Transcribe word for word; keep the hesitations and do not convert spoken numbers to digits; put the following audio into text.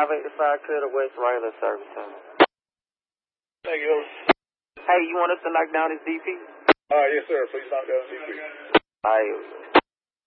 five eighty-five clear to West Riley Service Center. Thank you. Hey, you want us to knock down this D P? Uh, yes, sir. Please knock down D P. Alright.